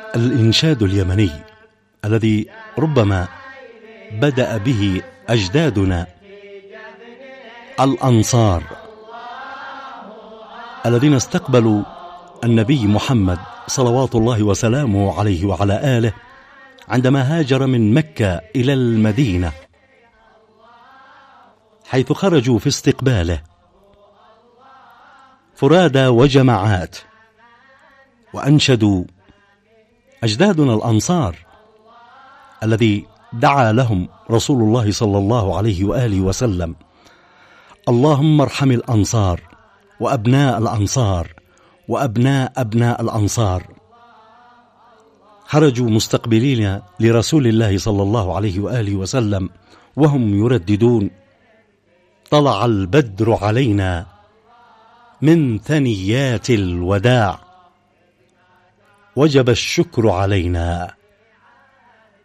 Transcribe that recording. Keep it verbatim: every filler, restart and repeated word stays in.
الإنشاد اليمني الذي ربما بدأ به أجدادنا الأنصار الذين استقبلوا النبي محمد صلوات الله وسلامه عليه وعلى آله عندما هاجر من مكة إلى المدينة، حيث خرجوا في استقباله فرادى وجماعات، وأنشدوا أجدادنا الأنصار الذي دعا لهم رسول الله صلى الله عليه وآله وسلم: اللهم ارحم الأنصار وأبناء الأنصار وأبناء أبناء الأنصار. خرجوا مستقبلين لرسول الله صلى الله عليه وآله وسلم وهم يرددون: طلع البدر علينا من ثنيات الوداع وجب الشكر علينا.